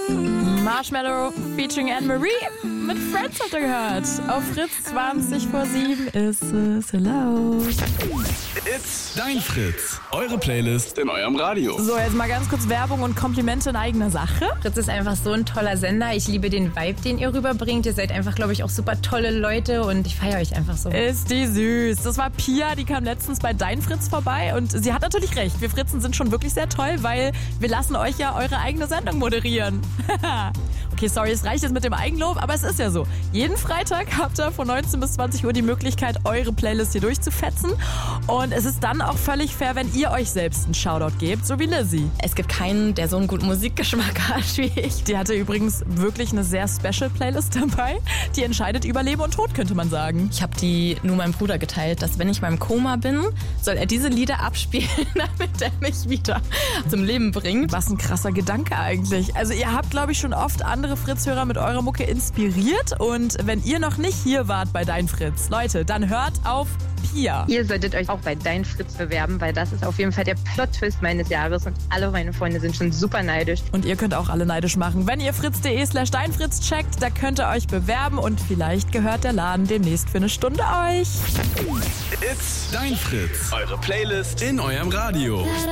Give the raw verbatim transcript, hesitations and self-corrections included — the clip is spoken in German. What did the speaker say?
Marshmallow featuring Anne-Marie mit Friends habt ihr gehört. Auf Fritz zwanzig vor sieben ist es. Hello. It's Dein Fritz. Eure Playlist in eurem Radio. So, jetzt mal ganz kurz Werbung und Komplimente in eigener Sache. Fritz ist einfach so ein toller Sender. Ich liebe den Vibe, den ihr rüberbringt. Ihr seid einfach, glaube ich, auch super tolle Leute und ich feiere euch einfach so. Ist die süß. Das war Pia, die kam letztens bei Dein Fritz vorbei und sie hat natürlich recht. Wir Fritzen sind schon wirklich sehr toll, weil wir lassen euch ja eure eigene Sendung moderieren. Okay, sorry, es reicht jetzt mit dem Eigenlob, aber es ist ja so. Jeden Freitag habt ihr von neunzehn bis zwanzig Uhr die Möglichkeit, eure Playlist hier durchzufetzen. Und es ist dann auch völlig fair, wenn ihr euch selbst einen Shoutout gebt, so wie Lizzie. Es gibt keinen, der so einen guten Musikgeschmack hat wie ich. Die hatte übrigens wirklich eine sehr special Playlist dabei. Die entscheidet über Leben und Tod, könnte man sagen. Ich habe die nur meinem Bruder geteilt, dass wenn ich beim Koma bin, soll er diese Lieder abspielen, damit er mich wieder zum Leben bringt. Was ein krasser Gedanke eigentlich. Also ihr habt, glaube ich, schon oft andere Fritz-Hörer mit eurer Mucke inspiriert. Und wenn ihr noch nicht hier wart bei Dein Fritz, Leute, dann hört auf Pia. Ihr solltet euch auch bei Dein Fritz bewerben, weil das ist auf jeden Fall der Plot-Twist meines Jahres und alle meine Freunde sind schon super neidisch. Und ihr könnt auch alle neidisch machen. Wenn ihr fritz.de slash deinfritz checkt, da könnt ihr euch bewerben und vielleicht gehört der Laden demnächst für eine Stunde euch. It's Dein Fritz. Eure Playlist in eurem Radio.